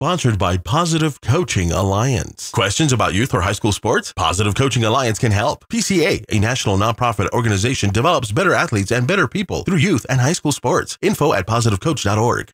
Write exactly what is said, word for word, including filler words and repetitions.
Sponsored by Positive Coaching Alliance. Questions about youth or high school sports? Positive Coaching Alliance can help. P C A, a national nonprofit organization, develops better athletes and better people through youth and high school sports. Info at positive coach dot org.